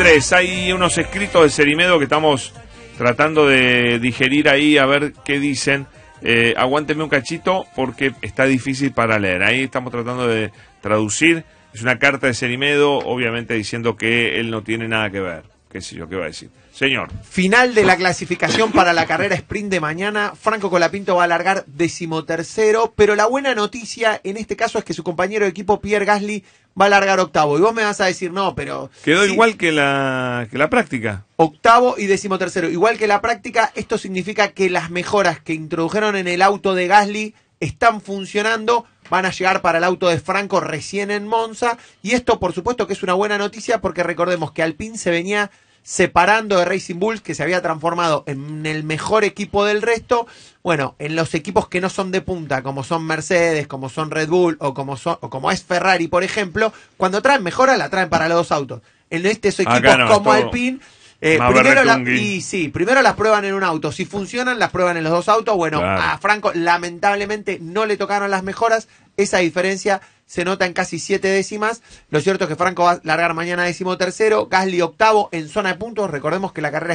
23, hay unos escritos de Cerimedo que estamos tratando de digerir ahí, a ver qué dicen. Aguánteme un cachito porque está difícil para leer. Ahí estamos tratando de traducir. Es una carta de Cerimedo, obviamente diciendo que él no tiene nada que ver. Qué sé yo, qué va a decir. Señor. Final de la clasificación para la carrera sprint de mañana. Franco Colapinto va a largar 13º, pero la buena noticia en este caso es que su compañero de equipo Pierre Gasly va a largar 8º. Y vos me vas a decir, no, pero... Quedó sí, igual que la práctica. 8º y 13º. Igual que la práctica, esto significa que las mejoras que introdujeron en el auto de Gasly están funcionando, van a llegar para el auto de Franco recién en Monza, y esto por supuesto que es una buena noticia porque recordemos que Alpine se venía separando de Racing Bulls, que se había transformado en el mejor equipo del resto. Bueno, en los equipos que no son de punta, como son Mercedes, como son Red Bull o como es Ferrari, por ejemplo, cuando traen mejora la traen para los dos autos. En estos equipos no, como Alpine, primero las prueban en un auto. Si funcionan, las prueban en los dos autos. Bueno, claro. A Franco lamentablemente no le tocaron las mejoras. Esa diferencia se nota en casi 7 décimas. Lo cierto es que Franco va a largar mañana 13º, Gasly 8º en zona de puntos. Recordemos que la carrera